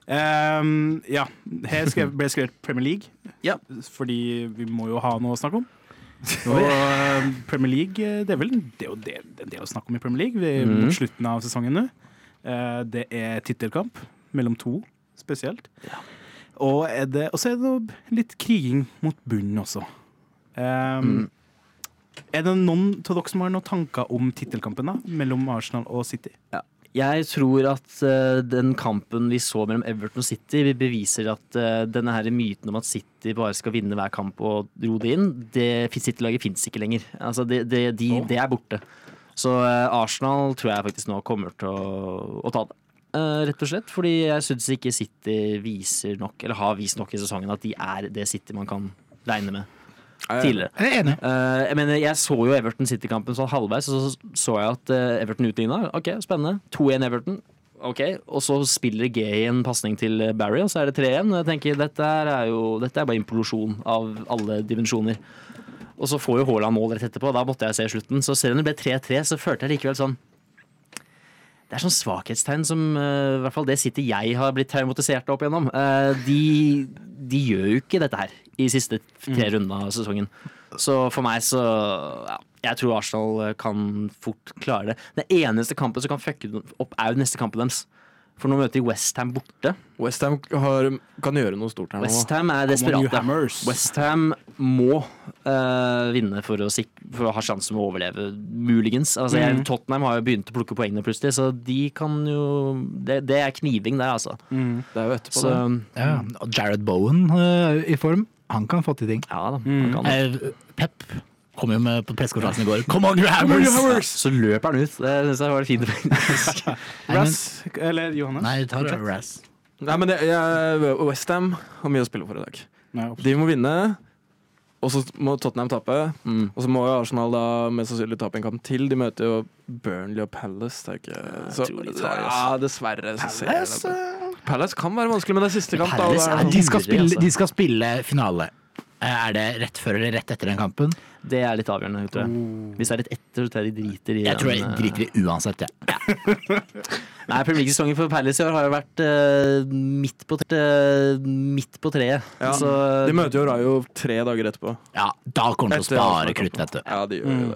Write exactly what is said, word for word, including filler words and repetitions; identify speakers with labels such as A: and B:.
A: Um, ja, her skal, ble jeg skrevet Premier League,
B: ja.
A: fordi vi må jo ha noe å snakke om. Og uh, Premier League, det er vel det er jo det, det er en del å snakke om i Premier League. Vi er
B: Mm.
A: mot slutten av sesongen nå. Uh, det er tittelkamp mellom to, spesielt.
B: Ja.
A: Og er det, og så er det litt kriging mot bunnen også. Um,
B: Mm.
A: Er det noen av dere som har noen tanker om tittelkampen da, mellom Arsenal og City?
B: Ja. Jeg tror at uh, den kampen vi så mellom Everton og City beviser at uh, denne her myten om at City bare skal vinne hver kamp og ro det inn, det City-laget finnes ikke lenger. Altså det, det, de,
A: oh.
B: det er borte. Så uh, Arsenal tror jeg faktisk nå kommer til å, å ta det. Uh, rett og slett, fordi jeg synes ikke City viser nok, eller har vist nok i sesongen at de er det City man kan regne med. Tidligere.
C: Jeg er enig.
B: Uh, jeg mener, jeg så jo Everton City-kampen sånn halvveis, og så så jeg at uh, Everton utligna. Ok, spennende. to én Everton. Ok, og så spiller G i en passning til Barry, og så er det tre én. Og jeg tenker, dette er jo dette er bare implosjon av alle dimensjoner. Og så får jo Haaland mål rett etterpå, da måtte jeg se slutten. Så selv om det ble tre tre, så følte jeg likevel sånn det er sånn svakhetstegn som uh, i hvert fall det sitter jeg har blitt traumatisert opp igjennom. Uh, de, de gjør jo ikke dette her i siste tre mm. rundene av sesongen. Så for meg så ja, jeg tror Arsenal kan fort klare det. Den eneste kampen som kan fucke opp er jo neste kampen deres. For nå møter de West Ham borte.
D: West Ham har, kan gjøre noe stort her nå.
B: West Ham er desperate. West Ham må uh, vinne for å, for å ha sjanse med å overleve, muligens. Altså, mm. jeg, Tottenham har jo begynt å plukke poengene plutselig, så de kan jo Det, det er kniving der, altså.
D: Mm. Det er jo etterpå,
B: så,
D: det.
C: Ja, og Jared Bowen uh, i form, han kan få til ting.
B: Ja da, han kan
C: mm. uh, Pep kom jo med på pressekonferansen i går. Come on, you hammers!
B: Ja, så løper han ut. Det synes jeg var det fint.
A: Rass, eller Johannes?
C: Nei, ta det Rass.
D: Nei, men det, jeg, West Ham har mye å spille for i dag. Nei, de må vinne, og så må Tottenham tape. Mm. Og så må jo Arsenal da mest sannsynlig tape en kamp til. De møter jo Burnley og Palace. Det er ikke, så, de tar, ja, dessverre. Så Palace, Palace kan være vanskelig, men det er siste kamp. Da,
C: er, de, skal spille, de skal spille finale. Er det rett før eller rett etter den kampen?
B: Det er litt avgjørende, tror jeg. Hvis det er rett etter, så tror jeg de driter i
C: Jeg tror jeg driter i uansett, ja.
B: ja. Nei, Premier League-sesongen for Palace i år har jo vært uh, midt, på, uh, midt på treet.
D: Ja,
B: så,
D: de møter jo Rayo tre dager etterpå.
C: Ja, da kommer de til å spare krutt, vet du.
D: Ja, de gjør mm. det.